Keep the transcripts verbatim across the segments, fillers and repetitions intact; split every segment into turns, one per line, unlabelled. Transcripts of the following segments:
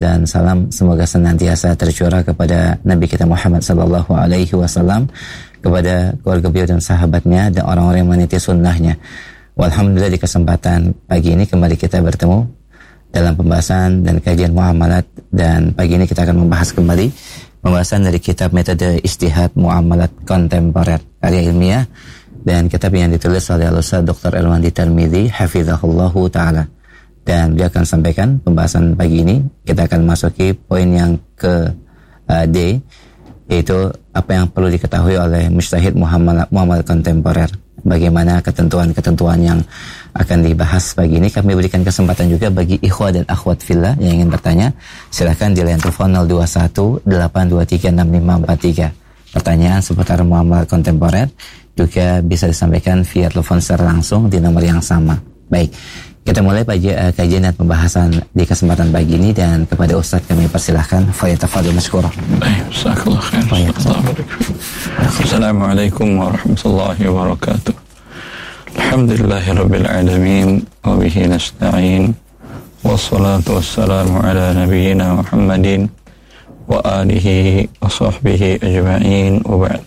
dan salam semoga senantiasa tercurah kepada Nabi kita Muhammad sallallahu alaihi wasallam, kepada keluarga beliau dan sahabatnya dan orang-orang yang meniti sunnahnya. Walhamdulillah, di kesempatan pagi ini kembali kita bertemu dalam pembahasan dan kajian muamalat, dan pagi ini kita akan membahas kembali pembahasan dari kitab Metode Ijtihad Muamalat Kontemporer karya ilmiah, dan kitab yang ditulis oleh Al-Ustaz Doktor Elwandi Tirmidzi hafizahullahu taala. Dan dia akan sampaikan pembahasan pagi ini. Kita akan masuki poin yang ke uh, D, yaitu apa yang perlu diketahui oleh mujtahid muamalat, muamalat kontemporer. Bagaimana ketentuan-ketentuan yang akan dibahas pagi ini. Kami berikan kesempatan juga bagi ikhwah dan akhwat fillah yang ingin bertanya. Silakan di line telepon nol dua satu delapan dua tiga enam lima empat tiga. Pertanyaan seputar muamalat kontemporer juga bisa disampaikan via telepon secara langsung di nomor yang sama. Baik, kita mulai pagi, uh, kajian dan pembahasan di kesempatan pagi ini, dan kepada Ustaz kami persilahkan. Falyatafadhal mashkura.
Baik, jazakallahu khair. Assalamualaikum warahmatullahi wabarakatuh. Alhamdulillahirabbil alamin wa bihi nasta'in. Wassalatu wassalamu ala nabiyyina Muhammadin wa alihi wa sahbihi ajma'in, wa ba'd.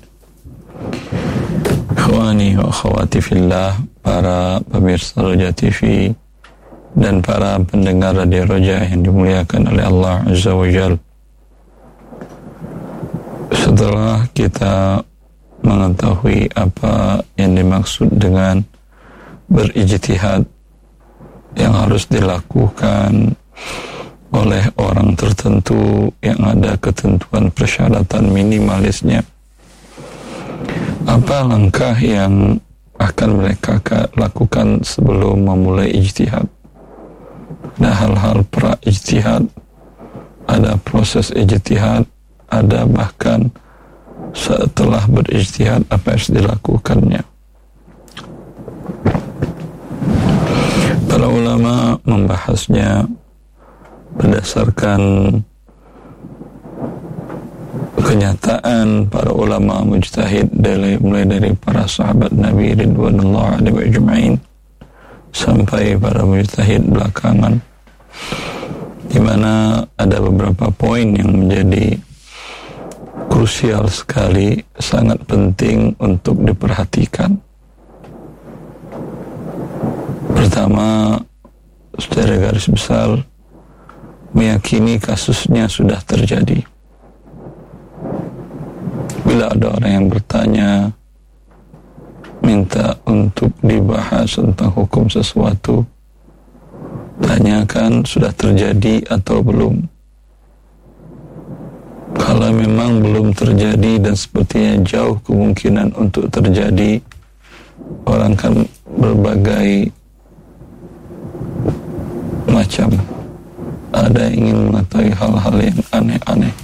Ikhwani wa akhwati fillah, para pemirsa Roja T V dan para pendengar Radio Roja yang dimuliakan oleh Allah Azza wa Jalla. Setelah kita mengetahui apa yang dimaksud dengan berijtihad yang harus dilakukan oleh orang tertentu yang ada ketentuan persyaratan minimalisnya, apa langkah yang akan mereka lakukan sebelum memulai ijtihad? Ada hal-hal pra-ijtihad, ada proses ijtihad, ada bahkan setelah berijtihad apa yang harus dilakukannya. Para ulama membahasnya berdasarkan kenyataan para ulama mujtahid, dari, mulai dari para sahabat Nabi ridwanullah alaihi ajma'in sampai para mujtahid belakangan, di mana ada beberapa poin yang menjadi krusial sekali, sangat penting untuk diperhatikan. Pertama, secara garis besar, meyakini kasusnya sudah terjadi. Bila ada orang yang bertanya, minta untuk dibahas tentang hukum sesuatu, tanyakan sudah terjadi atau belum. Kalau memang belum terjadi dan sepertinya jauh kemungkinan untuk terjadi, orang kan berbagai macam. Ada yang ingin mengetahui hal-hal yang aneh-aneh.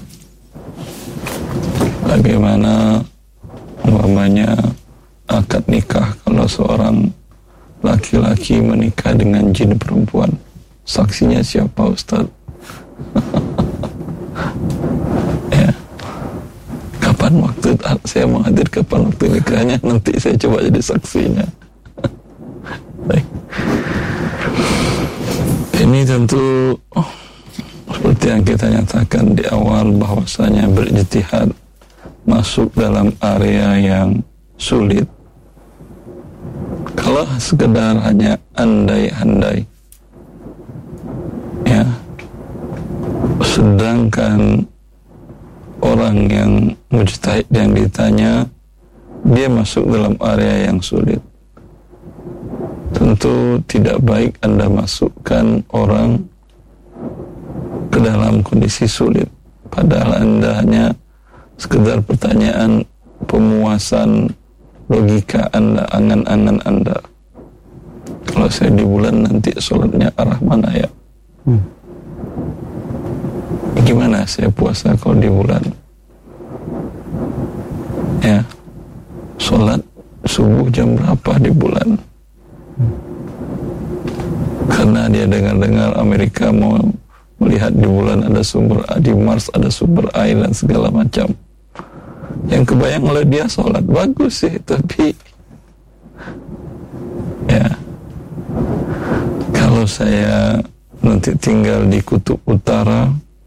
Bagaimana umpamanya akad nikah kalau seorang laki-laki menikah dengan jin perempuan, saksinya siapa, Ustaz? Ya, kapan waktu saya mau hadir, kapan waktu nikahnya, nanti saya coba jadi saksinya. Baik. Ini tentu oh, seperti yang kita nyatakan di awal, bahwasanya berijtihad masuk dalam area yang sulit. Kalau sekedar hanya andai-andai, ya, sedangkan orang yang mujtahid yang ditanya, dia masuk dalam area yang sulit, tentu tidak baik Anda masukkan orang ke dalam kondisi sulit, padahal Anda hanya sekedar pertanyaan pemuasan logika Anda, angan-angan Anda. Kalau saya di bulan nanti sholatnya arah mana ya? Hmm. Gimana saya puasa kalau di bulan? Ya, sholat subuh jam berapa di bulan? Hmm. Karena dia dengar-dengar Amerika mau melihat di bulan ada sumber, di Mars ada sumber air dan segala macam. Yang kebayang oleh dia sholat, bagus sih, tapi ya, kalau saya nanti tinggal di kutub utara,